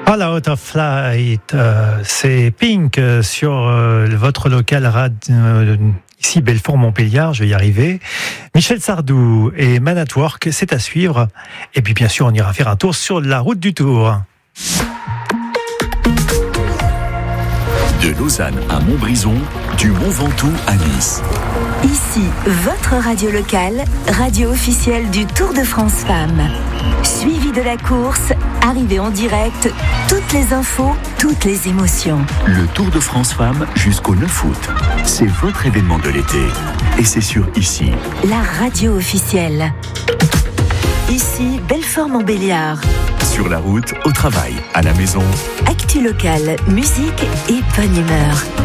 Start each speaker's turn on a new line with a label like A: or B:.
A: All Out of Flight, c'est Pink sur votre local ici Belfort-Montbéliard, je vais y arriver. Michel Sardou et Man at Work, c'est à suivre. Et puis bien sûr, on ira faire un tour sur la route du Tour.
B: De Lausanne à Montbrison, du Mont Ventoux à Nice.
C: Ici, votre radio locale, radio officielle du Tour de France Femmes. Suivi de la course, arrivée en direct, toutes les infos, toutes les émotions.
B: Le Tour de France Femmes jusqu'au 9 août. C'est votre événement de l'été. Et c'est sur ici.
C: La radio officielle. Ici, Belfort-Montbéliard.
B: Sur la route, au travail, à la maison.
C: Actu locale, musique et bonne humeur.